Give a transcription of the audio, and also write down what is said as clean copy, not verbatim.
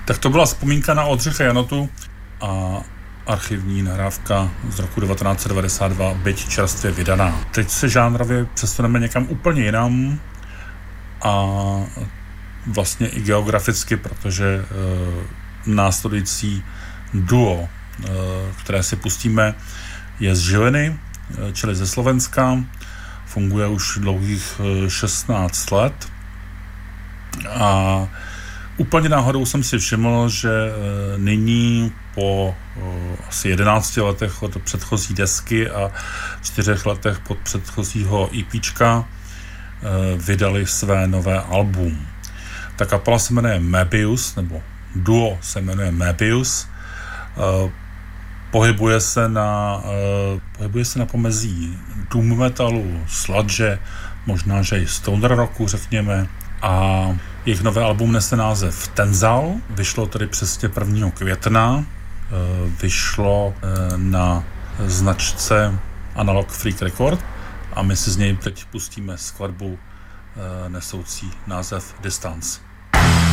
Tak to byla vzpomínka na Oldřicha Janotu a archivní nahrávka z roku 1992, byť čerstvě vydaná. Teď se žánrově přesuneme někam úplně jinam a vlastně i geograficky, protože následující duo, které si pustíme, je z Žiliny, čili ze Slovenska. Funguje už dlouhých 16 let a úplně náhodou jsem si všiml, že nyní po asi 11 letech od předchozí desky a 4 letech pod předchozího EPčka vydali své nové album. Ta kapela se jmenuje Möbius, nebo duo se jmenuje Möbius. Pohybuje se na pomezí doom metalu, sludge, možná, že i stoner rocku, řekněme. A jejich nové album nese název Tenzal, vyšlo tedy přesně 1. května, vyšlo na značce Analog Freak Record a my si z něj teď pustíme skladbu nesoucí název Distance.